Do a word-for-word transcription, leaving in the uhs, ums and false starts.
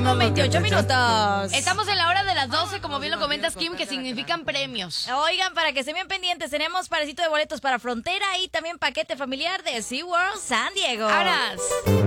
con veintiocho minutos. Estamos en la hora de las doce, como bien lo comentas, Kim, que significan premios. Oigan, para que estén bien pendientes, tenemos parecito de boletos para Frontera y también paquete familiar de SeaWorld San Diego. Ahora.